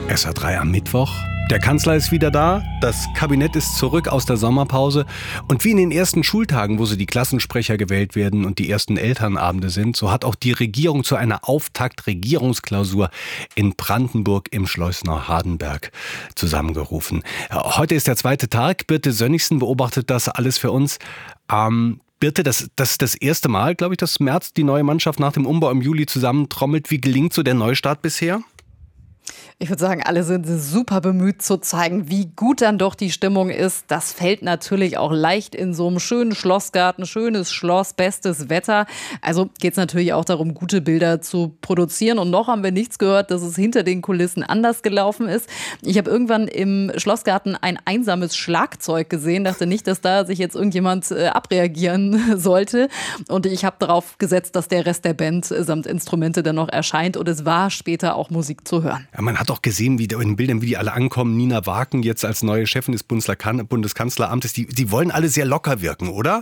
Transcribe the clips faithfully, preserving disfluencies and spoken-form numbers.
S A drei am Mittwoch. Der Kanzler ist wieder da, das Kabinett ist zurück aus der Sommerpause und wie in den ersten Schultagen, wo so die Klassensprecher gewählt werden und die ersten Elternabende sind, so hat auch die Regierung zu einer Auftakt-Regierungsklausur in Brandenburg im Schloss Neuhardenberg zusammengerufen. Heute ist der zweite Tag, Birte Sönnigsen beobachtet das alles für uns. Ähm, Birte, das, das ist das erste Mal, glaube ich, dass Merz die neue Mannschaft nach dem Umbau im Juli zusammentrommelt. Wie gelingt so der Neustart bisher? Ich würde sagen, alle sind super bemüht zu zeigen, wie gut dann doch die Stimmung ist. Das fällt natürlich auch leicht in so einem schönen Schlossgarten, schönes Schloss, bestes Wetter. Also geht es natürlich auch darum, gute Bilder zu produzieren. Und noch haben wir nichts gehört, dass es hinter den Kulissen anders gelaufen ist. Ich habe irgendwann im Schlossgarten ein einsames Schlagzeug gesehen, dachte nicht, dass da sich jetzt irgendjemand äh, abreagieren sollte. Und ich habe darauf gesetzt, dass der Rest der Band äh, samt Instrumente dann noch erscheint. Und es war später auch Musik zu hören. Ja, man hat auch gesehen, wie in den Bildern, wie die alle ankommen. Nina Waken jetzt als neue Chefin des Bundeskanzleramtes. Die, die wollen alle sehr locker wirken, oder?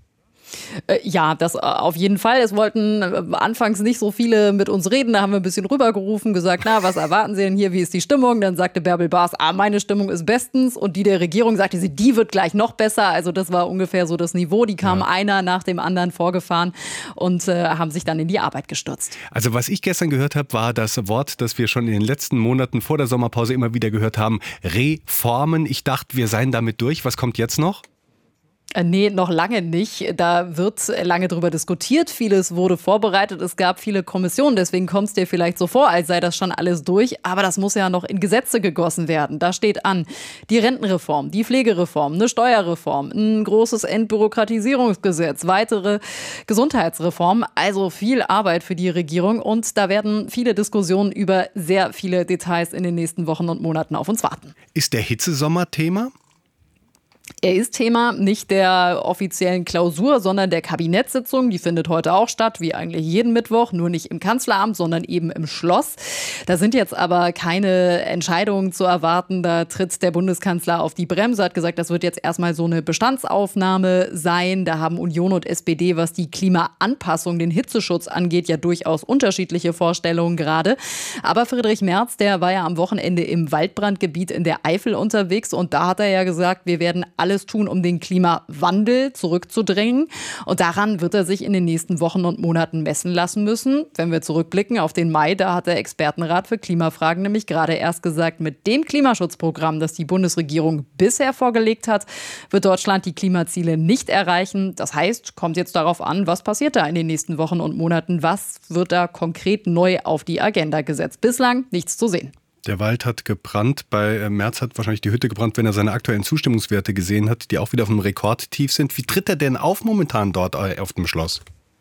Ja, das auf jeden Fall. Es wollten anfangs nicht so viele mit uns reden. Da haben wir ein bisschen rübergerufen, gesagt, na, was erwarten Sie denn hier? Wie ist die Stimmung? Dann sagte Bärbel Baas, ah, meine Stimmung ist bestens. Und die der Regierung sagte sie, die wird gleich noch besser. Also das war ungefähr so das Niveau. Die kamen ja. einer nach dem anderen vorgefahren und äh, haben sich dann in die Arbeit gestürzt. Also was ich gestern gehört habe, war das Wort, das wir schon in den letzten Monaten vor der Sommerpause immer wieder gehört haben, Reformen. Ich dachte, wir seien damit durch. Was kommt jetzt noch? Nee, noch lange nicht. Da wird lange drüber diskutiert. Vieles wurde vorbereitet. Es gab viele Kommissionen. Deswegen kommt es dir vielleicht so vor, als sei das schon alles durch. Aber das muss ja noch in Gesetze gegossen werden. Da steht an die Rentenreform, die Pflegereform, eine Steuerreform, ein großes Entbürokratisierungsgesetz, weitere Gesundheitsreformen. Also viel Arbeit für die Regierung. Und da werden viele Diskussionen über sehr viele Details in den nächsten Wochen und Monaten auf uns warten. Ist der Hitzesommer Thema? Er ist Thema nicht der offiziellen Klausur, sondern der Kabinettssitzung. Die findet heute auch statt, wie eigentlich jeden Mittwoch, nur nicht im Kanzleramt, sondern eben im Schloss. Da sind jetzt aber keine Entscheidungen zu erwarten. Da tritt der Bundeskanzler auf die Bremse, hat gesagt, das wird jetzt erstmal so eine Bestandsaufnahme sein. Da haben Union und S P D, was die Klimaanpassung, den Hitzeschutz angeht, ja durchaus unterschiedliche Vorstellungen gerade. Aber Friedrich Merz, der war ja am Wochenende im Waldbrandgebiet in der Eifel unterwegs und da hat er ja gesagt, wir werden alles tun, um den Klimawandel zurückzudrängen. Und daran wird er sich in den nächsten Wochen und Monaten messen lassen müssen. Wenn wir zurückblicken auf den Mai, da hat der Expertenrat für Klimafragen nämlich gerade erst gesagt, mit dem Klimaschutzprogramm, das die Bundesregierung bisher vorgelegt hat, wird Deutschland die Klimaziele nicht erreichen. Das heißt, kommt jetzt darauf an, was passiert da in den nächsten Wochen und Monaten? Was wird da konkret neu auf die Agenda gesetzt? Bislang nichts zu sehen. Der Wald hat gebrannt. Bei Merz hat wahrscheinlich die Hütte gebrannt, wenn er seine aktuellen Zustimmungswerte gesehen hat, die auch wieder auf einem Rekordtief sind. Wie tritt er denn auf momentan dort auf dem Schloss?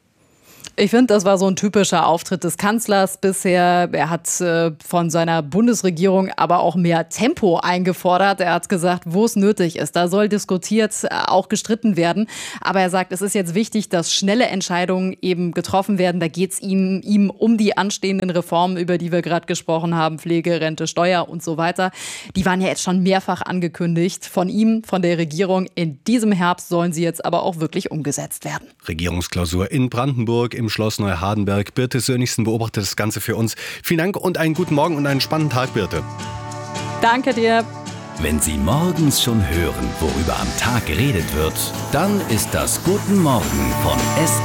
Ich finde, das war so ein typischer Auftritt des Kanzlers bisher. Er hat äh, von seiner Bundesregierung aber auch mehr Tempo eingefordert. Er hat gesagt, wo es nötig ist. Da soll diskutiert, äh, auch gestritten werden. Aber er sagt, es ist jetzt wichtig, dass schnelle Entscheidungen eben getroffen werden. Da geht es ihm, ihm um die anstehenden Reformen, über die wir gerade gesprochen haben. Pflege, Rente, Steuer und so weiter. Die waren ja jetzt schon mehrfach angekündigt von ihm, von der Regierung. In diesem Herbst sollen sie jetzt aber auch wirklich umgesetzt werden. Regierungsklausur in Brandenburg im Schloss Neuhardenberg. Birte Sönnigsen beobachtet das Ganze für uns. Vielen Dank und einen guten Morgen und einen spannenden Tag, Birte. Danke dir. Wenn Sie morgens schon hören, worüber am Tag geredet wird, dann ist das Guten Morgen von S